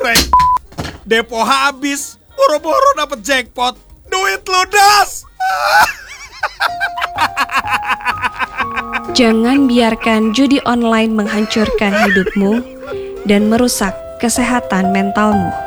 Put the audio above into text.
Depo habis, boro-boro dapet jackpot, duit ludas. Jangan biarkan judi online menghancurkan hidupmu dan merusak kesehatan mentalmu.